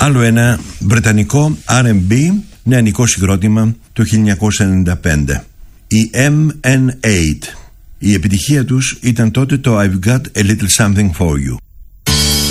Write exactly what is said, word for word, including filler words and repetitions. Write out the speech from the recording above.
Άλλο ένα βρετανικό αρ εντ μπι νεανικό συγκρότημα το χίλια εννιακόσια ενενήντα πέντε, η εμ εν οκτώ. Η επιτυχία τους ήταν τότε το I've Got a Little Something For You.